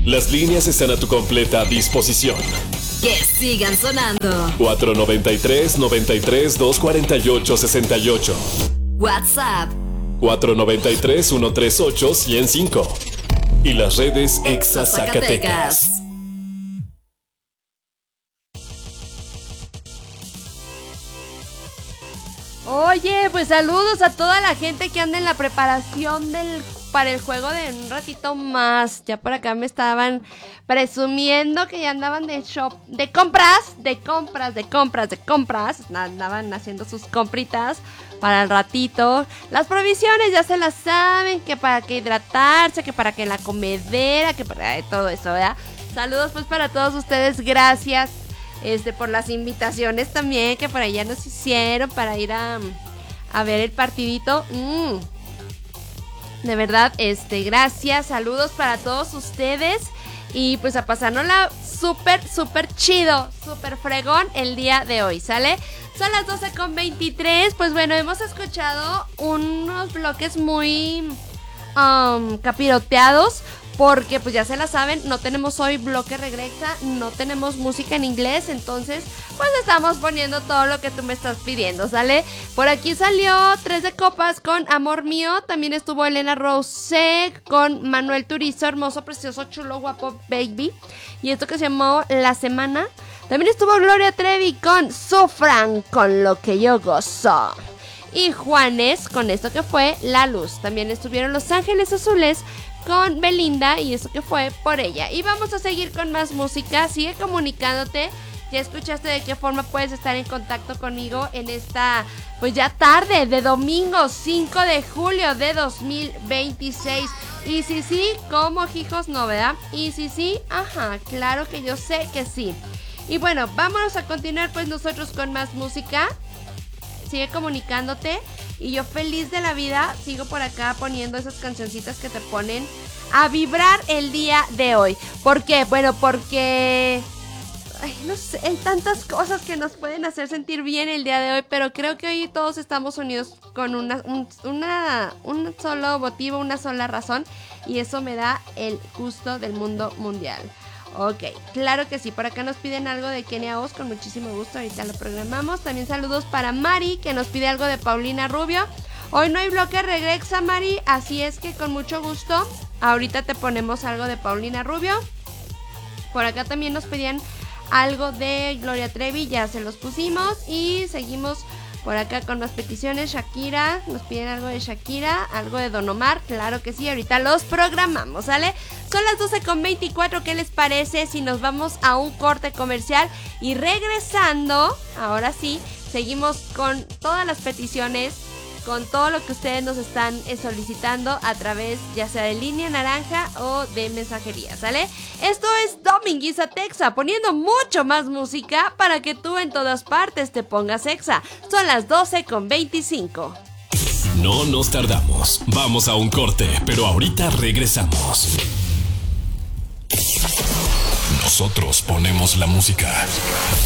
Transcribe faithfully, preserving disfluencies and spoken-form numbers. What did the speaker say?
Las líneas están a tu completa disposición. Que sigan sonando. cuatro nueve tres, noventa y tres, doscientos cuarenta y ocho, sesenta y ocho. WhatsApp. cuatro nueve tres, ciento treinta y ocho, ciento cinco. Y las redes Exa Zacatecas. Oye, pues saludos a toda la gente que anda en la preparación del para el juego de un ratito más. Ya por acá me estaban presumiendo que ya andaban de shop, de compras, de compras, de compras, de compras. Andaban haciendo sus compritas para el ratito. Las provisiones ya se las saben, que para que hidratarse, que para que la comedera, que para todo eso, ¿verdad? Saludos pues para todos ustedes, gracias este por las invitaciones también que por allá nos hicieron para ir a, a ver el partidito. Mm. De verdad, este, gracias, saludos para todos ustedes y pues a pasárnosla súper, súper chido, súper fregón el día de hoy, ¿sale? Son las doce con veintitrés, pues bueno, hemos escuchado unos bloques muy um, capiroteados porque pues ya se la saben, no tenemos hoy bloque regresa, no tenemos música en inglés, entonces pues estamos poniendo todo lo que tú me estás pidiendo, ¿sale? Por aquí salió Tres de Copas con Amor Mío, también estuvo Elena Rose con Manuel Turizo, hermoso, precioso, chulo, guapo, baby, y esto que se llamó La Semana. También estuvo Gloria Trevi con Sufran con lo que yo gozo. Y Juanes con esto que fue La Luz. También estuvieron Los Ángeles Azules con Belinda y eso que fue Por Ella. Y vamos a seguir con más música. Sigue comunicándote. Ya escuchaste de qué forma puedes estar en contacto conmigo en esta, pues ya tarde de domingo cinco de julio de dos mil veintiséis. Y si sí, como hijos no, ¿verdad? Y si sí, ajá, claro que yo sé que sí. Y bueno, vámonos a continuar pues nosotros con más música. Sigue comunicándote y yo feliz de la vida sigo por acá poniendo esas cancioncitas que te ponen a vibrar el día de hoy. ¿Por qué? Bueno, porque ay, no sé, hay tantas cosas que nos pueden hacer sentir bien el día de hoy, pero creo que hoy todos estamos unidos con una, un, una, un solo motivo, una sola razón, y eso me da el gusto del mundo mundial. Ok, claro que sí, por acá nos piden algo de Kenia Oz, con muchísimo gusto, ahorita lo programamos. También saludos para Mari, que nos pide algo de Paulina Rubio. Hoy no hay bloque regresa, Mari, así es que con mucho gusto, ahorita te ponemos algo de Paulina Rubio. Por acá también nos pedían algo de Gloria Trevi, ya se los pusimos. Y seguimos por acá con más peticiones. Shakira, nos piden algo de Shakira, algo de Don Omar, claro que sí, ahorita los programamos, ¿sale? Son las doce con veinticuatro, ¿qué les parece si nos vamos a un corte comercial? Y regresando, ahora sí, seguimos con todas las peticiones, con todo lo que ustedes nos están eh, solicitando a través ya sea de línea naranja o de mensajería, ¿sale? Esto es Dominguiza Texa, poniendo mucho más música para que tú en todas partes te pongas exa. Son las doce con veinticinco. No nos tardamos, vamos a un corte, pero ahorita regresamos. Nosotros ponemos la música.